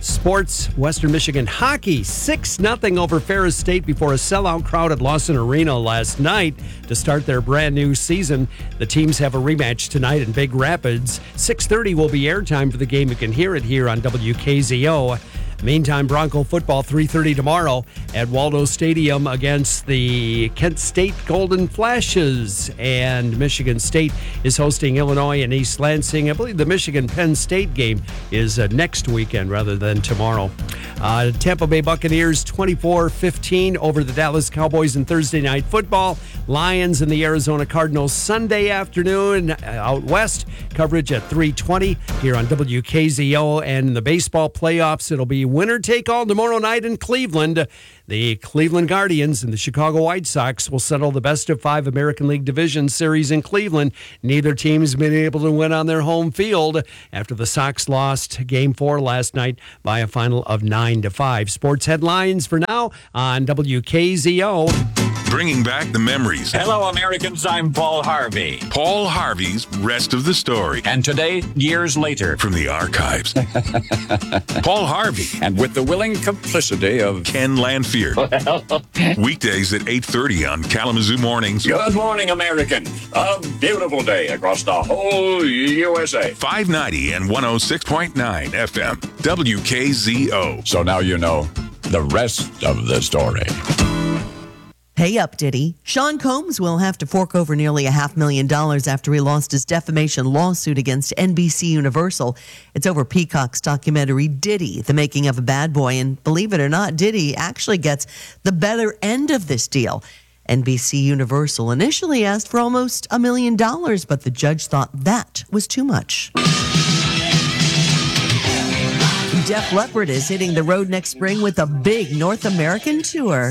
Speaker 8: Sports, Western Michigan hockey, six nothing over Ferris State before a sellout crowd at Lawson Arena last night to start their brand new season. The teams have a rematch tonight in Big Rapids. six thirty will be airtime for the game. You can hear it here on W K Z O. Meantime, Bronco football, three thirty tomorrow at Waldo Stadium against the Kent State Golden Flashes. And Michigan State is hosting Illinois and East Lansing. I believe the Michigan-Penn State game is uh, next weekend rather than tomorrow. Uh, Tampa Bay Buccaneers twenty-four fifteen over the Dallas Cowboys in Thursday Night Football. Lions and the Arizona Cardinals Sunday afternoon uh, out west. Coverage at three twenty here on W K Z O. And in the baseball playoffs, it'll be winner take all tomorrow night in Cleveland. The Cleveland Guardians and the Chicago White Sox will settle the best of five American League Division Series in Cleveland. Neither team's been able to win on their home field after the Sox lost Game Four last night by a final of nine to five. Sports headlines for now on W K Z O.
Speaker 2: Bringing back the memories.
Speaker 3: Hello, Americans. I'm Paul Harvey.
Speaker 2: Paul Harvey's Rest of the Story.
Speaker 3: And today, years later.
Speaker 2: From the archives. Paul Harvey.
Speaker 3: And with the willing complicity of
Speaker 2: Ken Lanfear.
Speaker 3: Well.
Speaker 2: Weekdays at eight thirty on Kalamazoo Mornings.
Speaker 3: Good morning, Americans. A beautiful day across the whole U S A.
Speaker 2: five ninety and one oh six point nine F M. W K Z O.
Speaker 3: So now you know the rest of the story.
Speaker 4: Hey up, Diddy. Sean Combs will have to fork over nearly a half million dollars after he lost his defamation lawsuit against N B C Universal. It's over Peacock's documentary Diddy, The Making of a Bad Boy. And believe it or not, Diddy actually gets the better end of this deal. N B C Universal initially asked for almost a million dollars, but the judge thought that was too much. Def Leppard is hitting the road next spring with a big North American tour.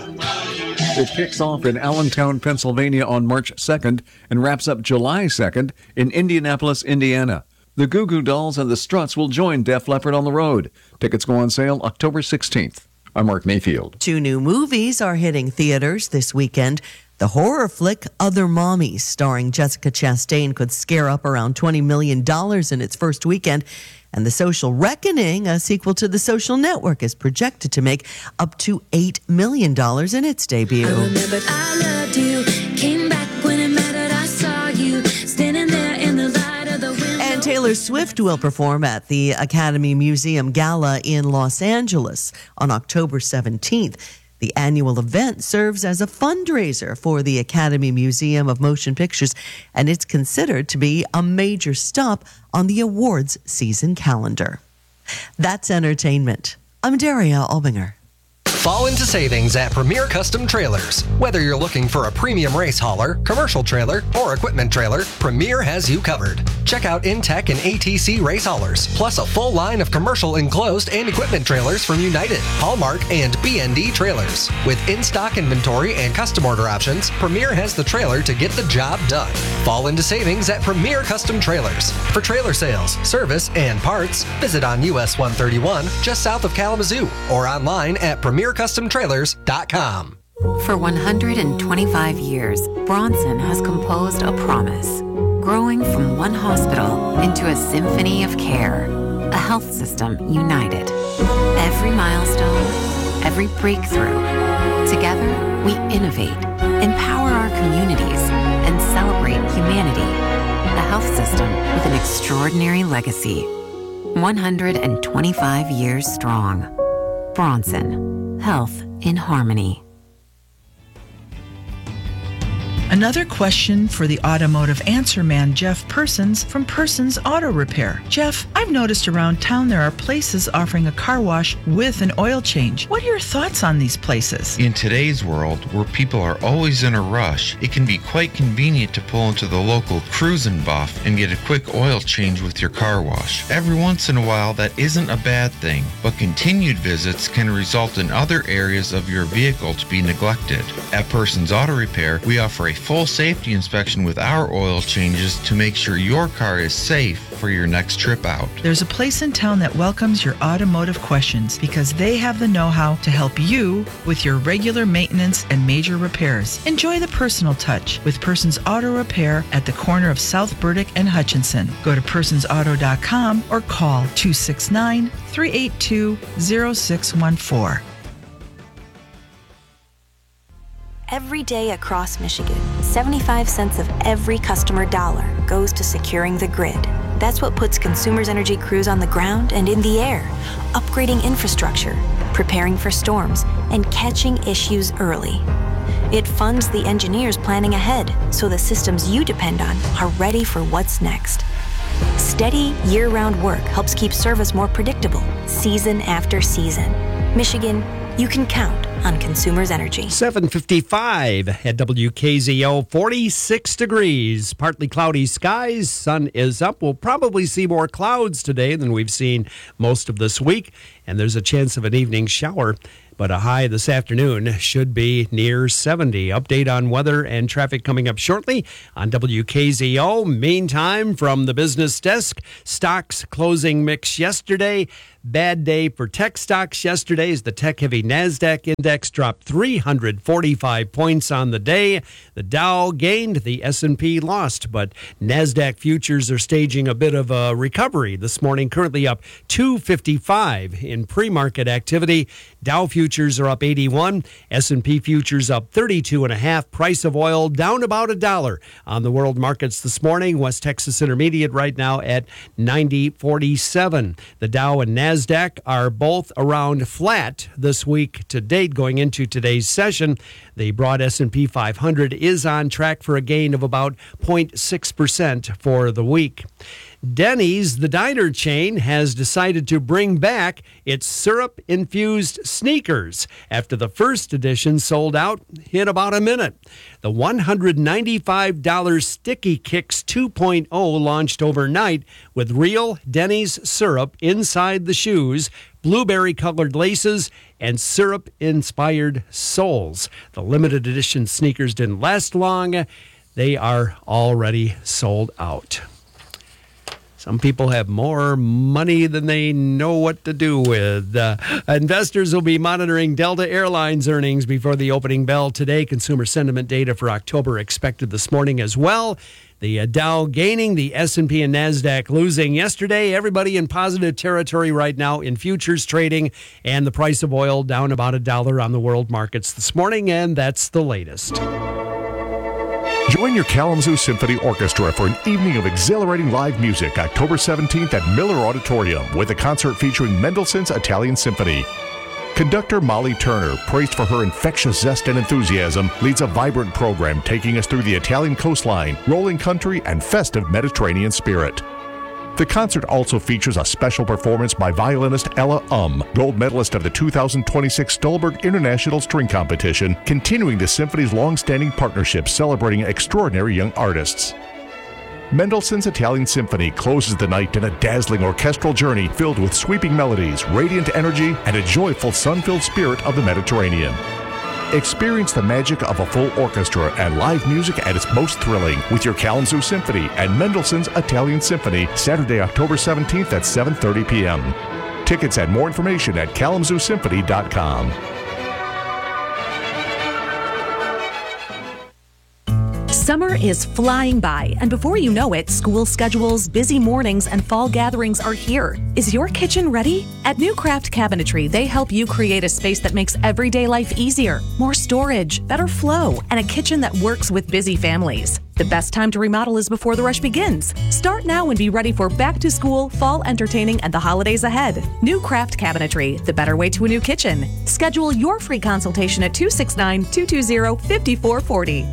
Speaker 5: It kicks off in Allentown, Pennsylvania on March second and wraps up July second in Indianapolis, Indiana. The Goo Goo Dolls and the Struts will join Def Leppard on the road. Tickets go on sale October sixteenth. I'm Mark Mayfield.
Speaker 4: Two new movies are hitting theaters this weekend. The horror flick Other Mommies, starring Jessica Chastain, could scare up around twenty million dollars in its first weekend. And The Social Reckoning, a sequel to The Social Network, is projected to make up to eight million dollars in its debut.
Speaker 21: I remembered I loved you, came back when it mattered, I saw you, standing there in the light of the window.
Speaker 4: And Taylor Swift will perform at the Academy Museum Gala in Los Angeles on October seventeenth. The annual event serves as a fundraiser for the Academy Museum of Motion Pictures, and it's considered to be a major stop on the awards season calendar. That's entertainment. I'm Daria Albinger.
Speaker 22: Fall into savings at Premier Custom Trailers. Whether you're looking for a premium race hauler, commercial trailer, or equipment trailer, Premier has you covered. Check out Intech and A T C race haulers, plus a full line of commercial enclosed and equipment trailers from United, Hallmark, and B and D Trailers. With in-stock inventory and custom order options, Premier has the trailer to get the job done. Fall into savings at Premier Custom Trailers. For trailer sales, service, and parts, visit on U S one thirty-one, just south of Kalamazoo, or online at premier custom trailers dot com.
Speaker 23: For one hundred twenty-five years, Bronson has composed a promise, growing from one hospital into a symphony of care, a health system united. Every milestone, every breakthrough, together we innovate, empower our communities, and celebrate humanity. A health system with an extraordinary legacy, one hundred twenty-five years strong. Bronson. Health in harmony.
Speaker 24: Another question for the automotive answer man, Jeff Persons from Persons Auto Repair. Jeff, I've noticed around town there are places offering a car wash with an oil change. What are your thoughts on these places?
Speaker 28: In today's world, where people are always in a rush, it can be quite convenient to pull into the local Cruise and Buff and get a quick oil change with your car wash. Every once in a while, that isn't a bad thing, but continued visits can result in other areas of your vehicle to be neglected. At Persons Auto Repair, we offer a full safety inspection with our oil changes to make sure your car is safe for your next trip out.
Speaker 24: There's a place in town that welcomes your automotive questions because they have the know-how to help you with your regular maintenance and major repairs. Enjoy the personal touch with Persons Auto Repair at the corner of South Burdick and Hutchinson. Go to persons auto dot com or call two six nine, three eight two, zero six one four.
Speaker 1: Every day across Michigan, seventy-five cents of every customer dollar goes to securing the grid. That's what puts Consumers Energy crews on the ground and in the air, upgrading infrastructure, preparing for storms, and catching issues early. It funds the engineers planning ahead so the systems you depend on are ready for what's next. Steady, year-round work helps keep service more predictable, season after season. Michigan, you can count on Consumers Energy.
Speaker 8: seven fifty-five at W K Z O, forty-six degrees, partly cloudy skies, sun is up. We'll probably see more clouds today than we've seen most of this week, and there's a chance of an evening shower. But a high this afternoon should be near seventy. Update on weather and traffic coming up shortly on W K Z O. Meantime, from the business desk, stocks closing mix yesterday. Bad day for tech stocks yesterday as the tech-heavy NASDAQ index dropped three hundred forty-five points on the day. The Dow gained, the S and P lost, but NASDAQ futures are staging a bit of a recovery this morning, currently up two fifty-five in pre-market activity. Dow futures are up eighty-one, S and P futures up thirty-two and a half. Price of oil down about a dollar on the world markets this morning. West Texas Intermediate right now at ninety forty-seven. The Dow and NASDAQ NASDAQ are both around flat this week to date going into today's session. The broad S and P five hundred is on track for a gain of about zero point six percent for the week. Denny's, the diner chain, has decided to bring back its syrup-infused sneakers after the first edition sold out in about a minute. The one hundred ninety-five dollars Sticky Kicks two point oh launched overnight with real Denny's syrup inside the shoes, blueberry-colored laces, and syrup-inspired soles. The limited edition sneakers didn't last long. They are already sold out. Some people have more money than they know what to do with. Uh, investors will be monitoring Delta Airlines earnings before the opening bell today. Consumer sentiment data for October expected this morning as well. The uh, Dow gaining, the S and P and NASDAQ losing yesterday. Everybody in positive territory right now in futures trading, and the price of oil down about a dollar on the world markets this morning, and that's the latest.
Speaker 27: Join your Kalamazoo Symphony Orchestra for an evening of exhilarating live music October seventeenth at Miller Auditorium with a concert featuring Mendelssohn's Italian Symphony. Conductor Molly Turner, praised for her infectious zest and enthusiasm, leads a vibrant program taking us through the Italian coastline, rolling country, and festive Mediterranean spirit. The concert also features a special performance by violinist Ella Um, gold medalist of the two thousand twenty-six Stolberg International String Competition, continuing the symphony's long-standing partnership celebrating extraordinary young artists. Mendelssohn's Italian Symphony closes the night in a dazzling orchestral journey filled with sweeping melodies, radiant energy, and a joyful sun-filled spirit of the Mediterranean. Experience the magic of a full orchestra and live music at its most thrilling with your Kalamazoo Symphony and Mendelssohn's Italian Symphony Saturday, October seventeenth at seven thirty p.m. Tickets and more information at kalamazoo symphony dot com.
Speaker 7: Summer is flying by, and before you know it, school schedules, busy mornings, and fall gatherings are here. Is your kitchen ready? At New Craft Cabinetry, they help you create a space that makes everyday life easier, more storage, better flow, and a kitchen that works with busy families. The best time to remodel is before the rush begins. Start now and be ready for back to school, fall entertaining, and the holidays ahead. New Craft Cabinetry, the better way to a new kitchen. Schedule your free consultation at two six nine, two two zero, five four four zero.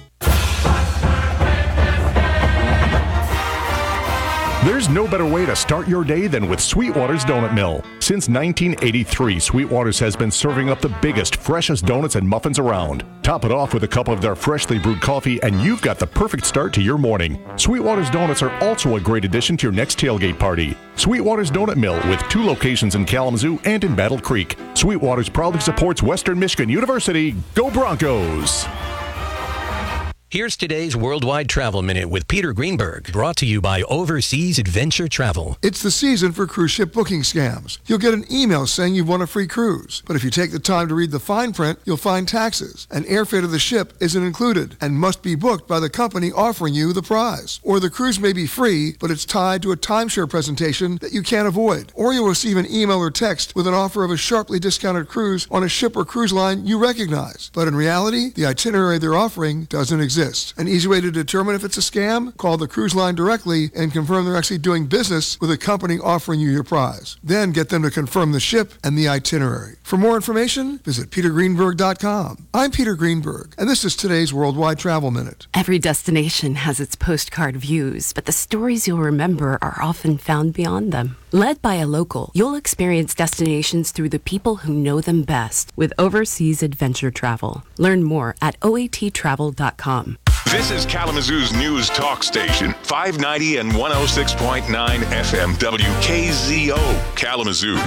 Speaker 27: There's no better way to start your day than with Sweetwater's Donut Mill. Since nineteen eighty-three, Sweetwater's has been serving up the biggest, freshest donuts and muffins around. Top it off with a cup of their freshly brewed coffee, and you've got the perfect start to your morning. Sweetwater's Donuts are also a great addition to your next tailgate party. Sweetwater's Donut Mill with two locations in Kalamazoo and in Battle Creek. Sweetwater's proudly supports Western Michigan University. Go Broncos!
Speaker 6: Here's today's Worldwide Travel Minute with Peter Greenberg, brought to you by Overseas Adventure Travel.
Speaker 9: It's the season for cruise ship booking scams. You'll get an email saying you've won a free cruise, but if you take the time to read the fine print, you'll find taxes, and airfare to the ship isn't included and must be booked by the company offering you the prize. Or the cruise may be free, but it's tied to a timeshare presentation that you can't avoid. Or you'll receive an email or text with an offer of a sharply discounted cruise on a ship or cruise line you recognize. But in reality, the itinerary they're offering doesn't exist. An easy way to determine if it's a scam? Call the cruise line directly and confirm they're actually doing business with a company offering you your prize. Then get them to confirm the ship and the itinerary. For more information, visit peter greenberg dot com. I'm Peter Greenberg, and this is today's Worldwide Travel Minute.
Speaker 10: Every destination has its postcard views, but the stories you'll remember are often found beyond them. Led by a local, you'll experience destinations through the people who know them best with Overseas Adventure Travel. Learn more at O A T travel dot com.
Speaker 2: This is Kalamazoo's news talk station, five ninety and one oh six point nine F M W K Z O, Kalamazoo.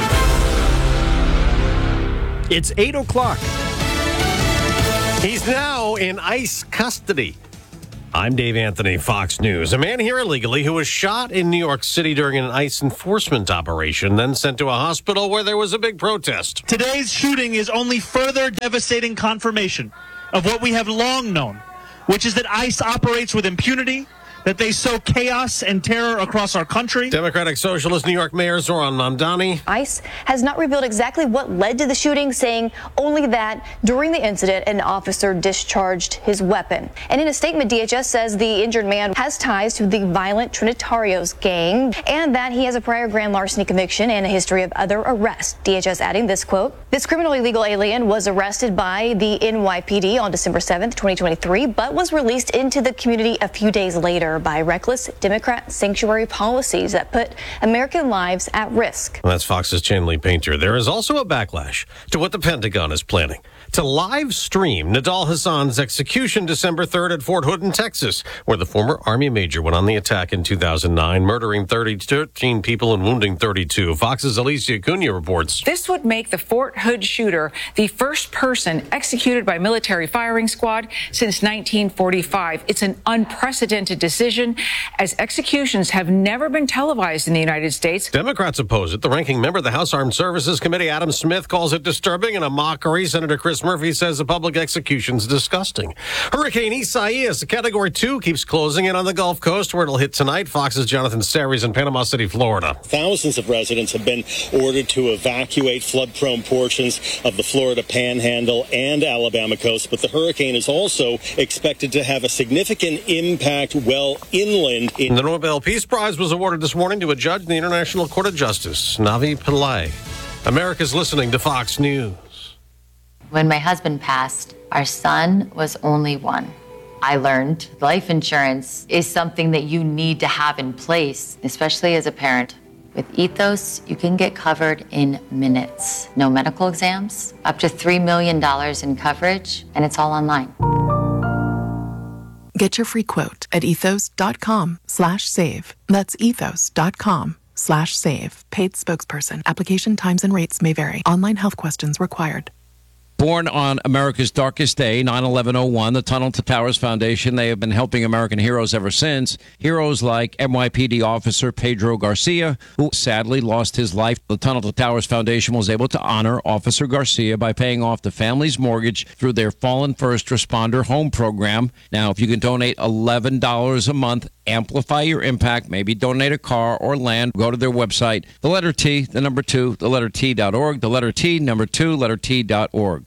Speaker 8: It's eight o'clock. He's now in ICE custody. I'm Dave Anthony, Fox News. A man here illegally who was shot in New York City during an ICE enforcement operation, then sent to a hospital where there was a big protest.
Speaker 11: Today's shooting is only further devastating confirmation of what we have long known, which is that ICE operates with impunity, that they sow chaos and terror across our country.
Speaker 8: Democratic Socialist New York Mayor Zoran Mamdani.
Speaker 12: ICE has not revealed exactly what led to the shooting, saying only that during the incident, an officer discharged his weapon. And in a statement, D H S says the injured man has ties to the violent Trinitarios gang and that he has a prior grand larceny conviction and a history of other arrests. D H S adding this quote, "This criminally illegal alien was arrested by the N Y P D on December seventh, twenty twenty-three, but was released into the community a few days later by reckless Democrat sanctuary policies that put American lives at risk."
Speaker 8: That's Fox's Chanley Painter. There is also a backlash to what the Pentagon is planning to live stream Nidal Hassan's execution December third at Fort Hood in Texas, where the former Army major went on the attack in two thousand nine, murdering thirteen people and wounding thirty-two. Fox's Alicia Acuna reports.
Speaker 13: This would make the Fort Hood shooter the first person executed by military firing squad since nineteen forty-five. It's an unprecedented decision, as executions have never been televised in the United States.
Speaker 8: Democrats oppose it. The ranking member of the House Armed Services Committee, Adam Smith, calls it disturbing and a mockery. Senator Chris Murphy says the public execution's disgusting. Hurricane Isaias, a Category two, keeps closing in on the Gulf Coast, where it'll hit tonight. Fox's Jonathan Sarries in Panama City, Florida.
Speaker 25: Thousands of residents have been ordered to evacuate flood-prone portions of the Florida Panhandle and Alabama coast, but the hurricane is also expected to have a significant impact well inland.
Speaker 8: In- the Nobel Peace Prize was awarded this morning to a judge in the International Court of Justice, Navi Pillay. America's listening to Fox News.
Speaker 26: When my husband passed, our son was only one. I learned life insurance is something that you need to have in place, especially as a parent. With Ethos, you can get covered in minutes. No medical exams, up to three million dollars in coverage, and it's all online.
Speaker 29: Get your free quote at ethos.com slash save. That's ethos.com slash save. Paid spokesperson. Application times and rates may vary. Online health questions required.
Speaker 30: Born on America's darkest day, nine eleven oh one, the Tunnel to Towers Foundation, they have been helping American heroes ever since. Heroes like N Y P D officer Pedro Garcia, who sadly lost his life. The Tunnel to Towers Foundation was able to honor Officer Garcia by paying off the family's mortgage through their Fallen First Responder Home Program. Now, if you can donate eleven dollars a month, amplify your impact, maybe donate a car or land, go to their website, the letter T, the number two, the letter T dot org, the letter T, number two, letter T dot org.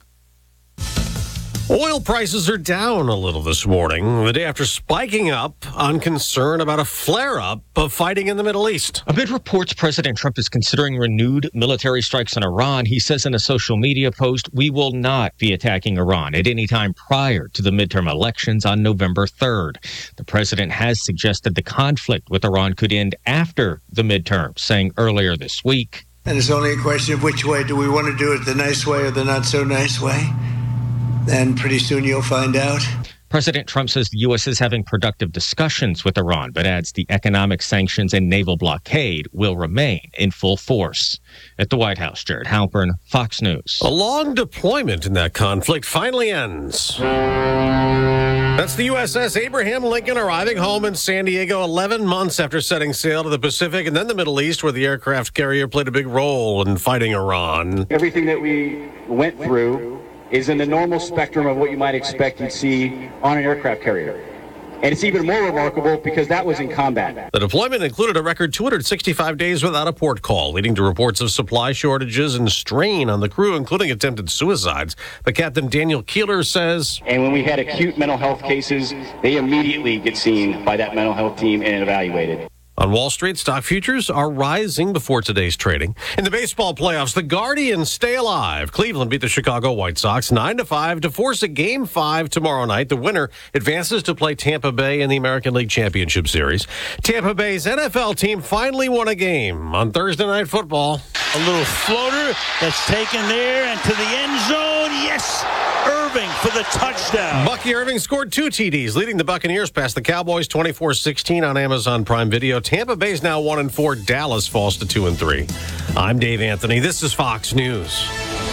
Speaker 8: Oil prices are down a little this morning, the day after spiking up on concern about a flare-up of fighting in the Middle East.
Speaker 31: Amid reports President Trump is considering renewed military strikes on Iran, he says in a social media post, "We will not be attacking Iran at any time prior to the midterm elections on November third. The president has suggested the conflict with Iran could end after the midterms, saying earlier this week,
Speaker 32: "And it's only a question of which way. Do we want to do it the nice way or the not so nice way? And pretty soon you'll find out."
Speaker 31: President Trump says the U S is having productive discussions with Iran, but adds the economic sanctions and naval blockade will remain in full force. At the White House, Jared Halpern, Fox News.
Speaker 8: A long deployment in that conflict finally ends.
Speaker 3: That's the U S S Abraham Lincoln arriving home in San Diego eleven months after setting sail to the Pacific and then the Middle East, where the aircraft carrier played a big role in fighting Iran.
Speaker 4: Everything that we went through is in the normal spectrum of what you might expect you'd see on an aircraft carrier. And it's even more remarkable because that was in combat.
Speaker 3: The deployment included a record two hundred sixty-five days without a port call, leading to reports of supply shortages and strain on the crew, including attempted suicides. But Captain Daniel Keeler says,
Speaker 4: and when we had acute mental health cases, they immediately get seen by that mental health team and evaluated.
Speaker 3: On Wall Street, stock futures are rising before today's trading. In the baseball playoffs, the Guardians stay alive. Cleveland beat the Chicago White Sox nine to five to force a game five tomorrow night. The winner advances to play Tampa Bay in the American League Championship Series. Tampa Bay's N F L team finally won a game on Thursday Night Football.
Speaker 5: A little floater that's taken there and to the end zone. Yes, Irving for the touchdown.
Speaker 3: Bucky Irving scored two T Ds, leading the Buccaneers past the Cowboys twenty-four sixteen on Amazon Prime Video. Tampa Bay's now one and four. Dallas falls to two and three. I'm Dave Anthony. This is Fox News.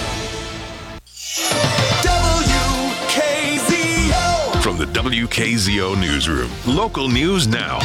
Speaker 2: W K Z O. From the W K Z O newsroom, local news now.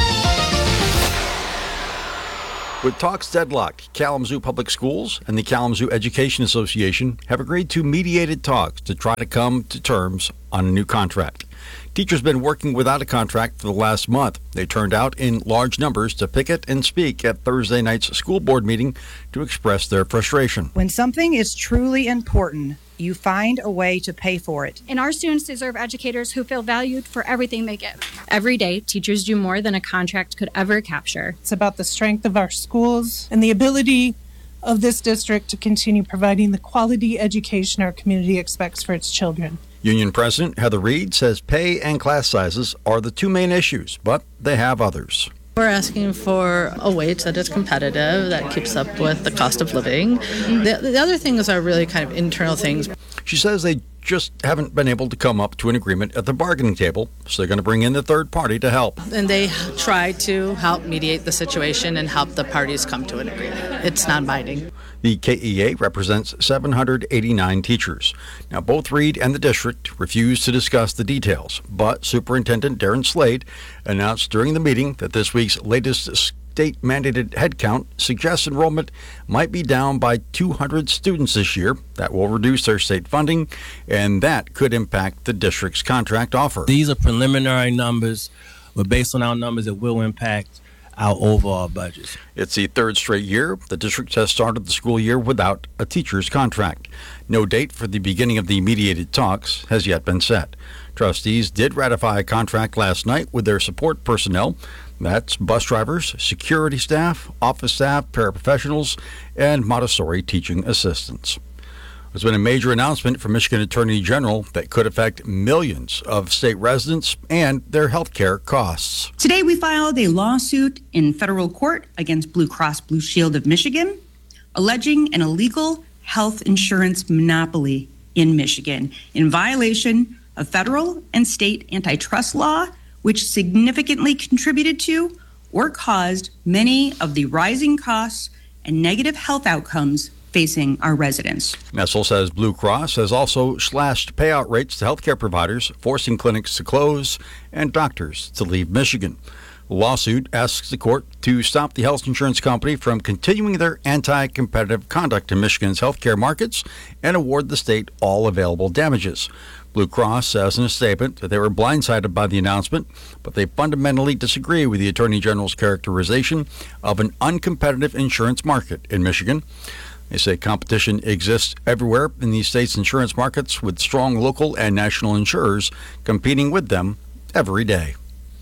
Speaker 14: With talks deadlocked, Kalamazoo Public Schools and the Kalamazoo Education Association have agreed to mediated talks to try to come to terms on a new contract. Teachers have been working without a contract for the last month. They turned out in large numbers to picket and speak at Thursday night's school board meeting to express their frustration.
Speaker 15: When something is truly important, you find a way to pay for it.
Speaker 16: And our students deserve educators who feel valued for everything they give.
Speaker 17: Every day, teachers do more than a contract could ever capture.
Speaker 18: It's about the strength of our schools and the ability of this district to continue providing the quality education our community expects for its children.
Speaker 14: Union President Heather Reed says pay and class sizes are the two main issues, but they have others.
Speaker 19: We're asking for a wage that is competitive, that keeps up with the cost of living. The, the other things are really kind of internal things.
Speaker 14: She says they just haven't been able to come up to an agreement at the bargaining table, so they're going to bring in the third party to help.
Speaker 19: And they try to help mediate the situation and help the parties come to an agreement. It's non-binding.
Speaker 14: The K E A represents seven hundred eighty-nine teachers. Now, both Reed and the district refused to discuss the details, but Superintendent Darren Slade announced during the meeting that this week's latest state-mandated headcount suggests enrollment might be down by two hundred students this year. That will reduce their state funding, and that could impact the district's contract offer.
Speaker 20: These are preliminary numbers, but based on our numbers, it will impact our overall budget.
Speaker 14: It's the third straight year the district has started the school year without a teacher's contract. No date for the beginning of the mediated talks has yet been set. Trustees did ratify a contract last night with their support personnel. That's bus drivers, security staff, office staff, paraprofessionals, and Montessori teaching assistants. There's been a major announcement from Michigan Attorney General that could affect millions of state residents and their health care costs.
Speaker 21: Today we filed a lawsuit in federal court against Blue Cross Blue Shield of Michigan, alleging an illegal health insurance monopoly in Michigan in violation of federal and state antitrust law, which significantly contributed to or caused many of the rising costs and negative health outcomes facing our residents.
Speaker 14: Nessel says Blue Cross has also slashed payout rates to healthcare providers, forcing clinics to close and doctors to leave Michigan. The lawsuit asks the court to stop the health insurance company from continuing their anti-competitive conduct in Michigan's healthcare markets and award the state all available damages. Blue Cross says in a statement that they were blindsided by the announcement, but they fundamentally disagree with the Attorney General's characterization of an uncompetitive insurance market in Michigan. They say competition exists everywhere in the state's insurance markets, with strong local and national insurers competing with them every day.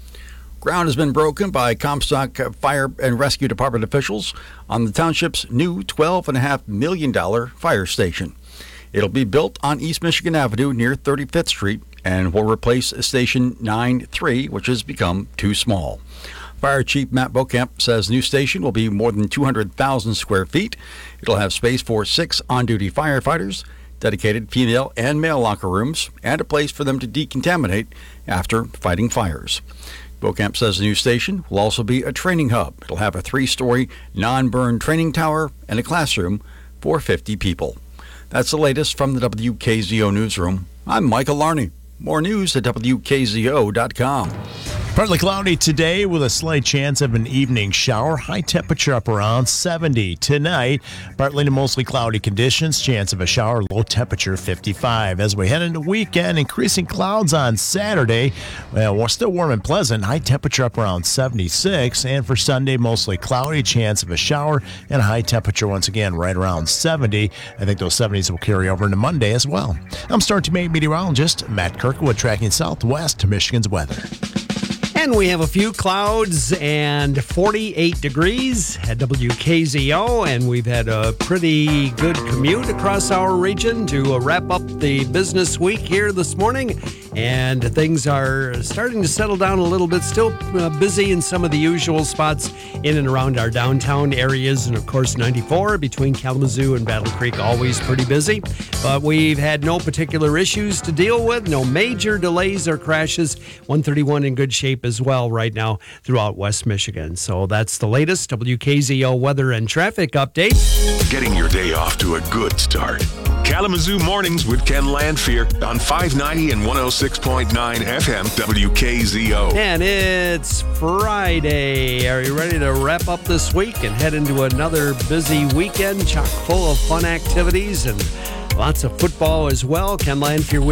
Speaker 14: Ground has been broken by Comstock Fire and Rescue Department officials on the township's new twelve point five million dollars fire station. It'll be built on East Michigan Avenue near thirty-fifth Street and will replace Station nine three, which has become too small. Fire Chief Matt Beaucamp says the new station will be more than two hundred thousand square feet. It'll have space for six on-duty firefighters, dedicated female and male locker rooms, and a place for them to decontaminate after fighting fires. Beaucamp says the new station will also be a training hub. It'll have a three-story non-burn training tower and a classroom for fifty people. That's the latest from the W K Z O newsroom. I'm Michael Larney. More news at W K Z O dot com.
Speaker 1: Partly cloudy today with a slight chance of an evening shower. High temperature up around seventy. Tonight, partly to mostly cloudy conditions. Chance of a shower. Low temperature fifty-five. As we head into weekend, increasing clouds on Saturday. Well, we're still warm and pleasant. High temperature up around seventy-six. And for Sunday, mostly cloudy. Chance of a shower and a high temperature once again right around seventy. I think those seventies will carry over into Monday as well. I'm Star two meteorologist Matt Kirkwood tracking Southwest Michigan's weather.
Speaker 8: And we have a few clouds and forty-eight degrees at W K Z O, and we've had a pretty good commute across our region to uh, wrap up the business week here this morning. And things are starting to settle down a little bit. Still uh, busy in some of the usual spots in and around our downtown areas. And of course, ninety-four between Kalamazoo and Battle Creek, always pretty busy. But we've had no particular issues to deal with, no major delays or crashes. one thirty-one in good shape as well right now throughout West Michigan. So that's the latest W K Z O weather and traffic update.
Speaker 2: Getting your day off to a good start. Kalamazoo Mornings with Ken Landfear on five ninety and one oh six point nine F M W K Z O.
Speaker 8: And it's Friday. Are you ready to wrap up this week and head into another busy weekend chock full of fun activities and lots of football as well? Ken Landfear with